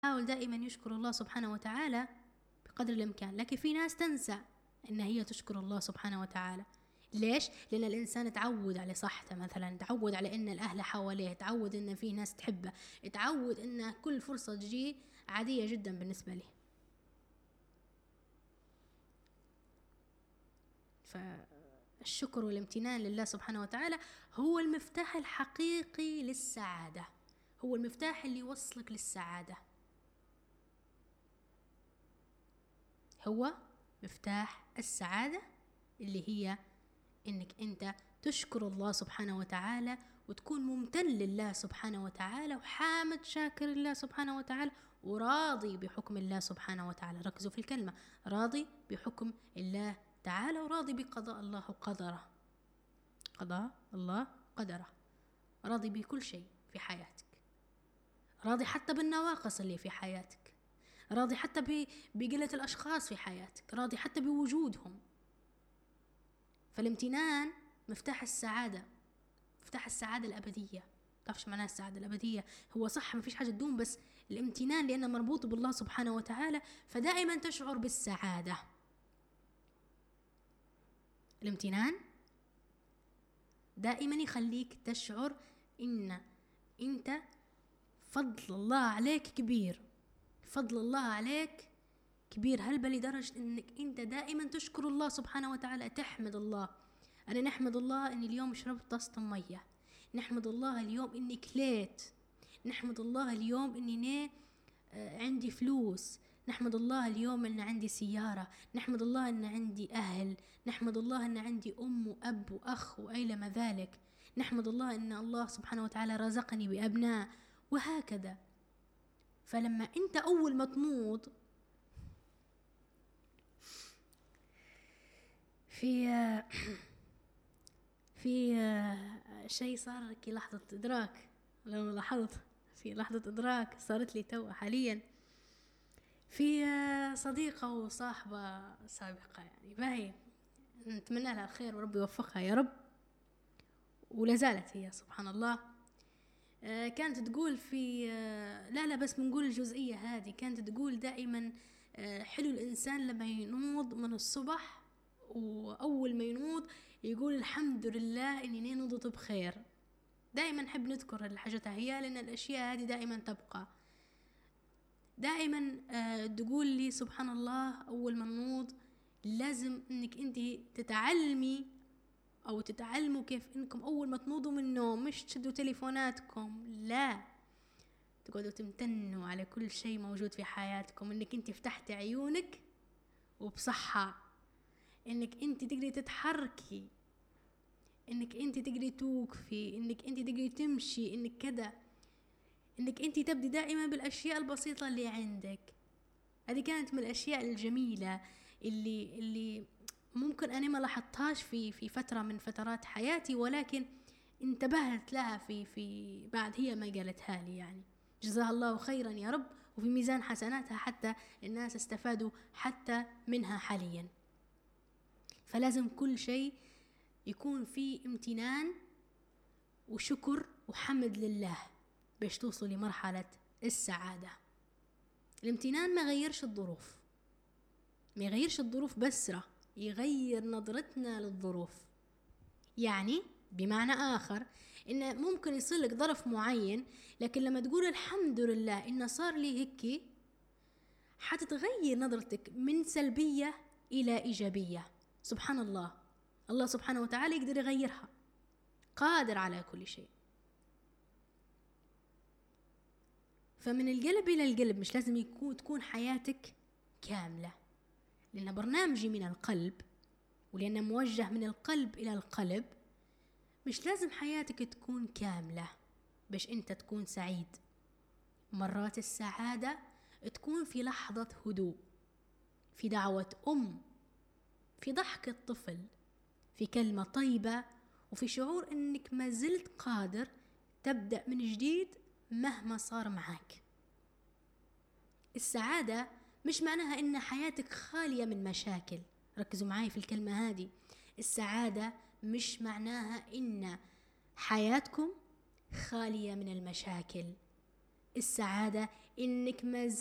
حاول دائما يشكر الله سبحانه وتعالى بقدر الإمكان، لكن في ناس تنسى إن هي تشكر الله سبحانه وتعالى. ليش؟ لأن الإنسان تعود على صحته مثلا، تعود على إن الأهل حواليه، تعود إن في ناس تحبه، تعود إن كل فرصة تجي عادية جدا بالنسبة له. فالشكر والامتنان لله سبحانه وتعالى هو المفتاح الحقيقي للسعادة، هو المفتاح اللي يوصلك للسعادة، هو مفتاح السعادة اللي هي إنك أنت تشكر الله سبحانه وتعالى وتكون ممتن لله سبحانه وتعالى وحامد شاكر الله سبحانه وتعالى وراضي بحكم الله سبحانه وتعالى. ركزوا في الكلمة، راضي بحكم الله تعالى وراضي بقضاء الله وقدره، قضاء الله قدره، راضي بكل شيء في حياتك، راضي حتى بالنواقص اللي في حياتك، راضي حتى بقلة الأشخاص في حياتك، راضي حتى بوجودهم. فالامتنان مفتاح السعادة، مفتاح السعادة الأبدية. تعرفش معناها السعادة الأبدية؟ هو صح ما فيش حاجة تدوم، بس الامتنان لأنه مربوط بالله سبحانه وتعالى فدائما تشعر بالسعادة. الامتنان دائما يخليك تشعر إن أنت فضل الله عليك كبير، فضل الله عليك كبير هلبة، لدرجة إنك أنت دائما تشكر الله سبحانه وتعالى، تحمد الله. أنا نحمد الله إني اليوم شربت طاسة مية، نحمد الله اليوم إني كليت، نحمد الله اليوم إني عندي فلوس، نحمد الله اليوم إن عندي سيارة، نحمد الله إن عندي أهل، نحمد الله إن عندي أم وأب وأخ وأيلما ذلك، نحمد الله إن الله سبحانه وتعالى رزقني بأبناء، وهكذا. فلما أنت أول ما تنوض في شيء صار كي لحظة إدراك، لو لاحظت في لحظة إدراك صارت لي تو حاليا، في صديقة وصاحبة سابقة يعني باهي، نتمنى لها الخير وربي يوفقها يا رب، ولا زالت هي سبحان الله. كانت تقول في لا بس بنقول الجزئية هذه، كانت تقول دائما حلو الإنسان لما ينوض من الصبح وأول ما ينوض يقول الحمد لله إني نوضت بخير. دائما نحب نذكر الحاجات هي، لأن الأشياء هذه دائما تبقى. دائما تقول لي سبحان الله أول ما نوض لازم إنك أنت تتعلمي أو تتعلموا كيف إنكم أول ما تنوضوا من النوم مش تشدوا تليفوناتكم، لا، تقعدوا تمتنوا على كل شيء موجود في حياتكم، إنك أنت فتحت عيونك وبصحة، إنك أنت تقدري تتحركي، إنك أنت تقدري توقفي، إنك أنت تقدري تمشي، إنك كذا، إنك أنت تبدي دائما بالأشياء البسيطة اللي عندك. هذه كانت من الأشياء الجميلة اللي ممكن أنا ما لاحظتهاش في فترة من فترات حياتي، ولكن انتبهت لها في بعد هي ما قالتها لي، يعني جزاها الله خيرا يا رب، وفي ميزان حسناتها حتى الناس استفادوا حتى منها حاليا. فلازم كل شيء يكون فيه امتنان وشكر وحمد لله باش توصل لمرحلة السعادة. الامتنان ما يغيرش الظروف، ما يغيرش الظروف بس يغير نظرتنا للظروف. يعني بمعنى آخر إن ممكن يصير لك ظرف معين، لكن لما تقول الحمد لله إنه صار لي هيك، حتتغير نظرتك من سلبية إلى إيجابية. سبحان الله، الله سبحانه وتعالى يقدر يغيرها، قادر على كل شيء. فمن القلب إلى القلب، مش لازم تكون حياتك كاملة، لأن برنامجي من القلب، ولأنه موجه من القلب إلى القلب. مش لازم حياتك تكون كاملة باش أنت تكون سعيد. مرات السعادة تكون في لحظة هدوء، في دعوة في ضحكة طفل، في كلمة طيبة، وفي شعور أنك ما زلت قادر تبدأ من جديد مهما صار معك. السعادة مش معناها إن حياتك خالية من مشاكل، ركزوا معاي في الكلمة هذه. السعادة مش معناها إن حياتكم خالية من المشاكل، السعادة إنك ما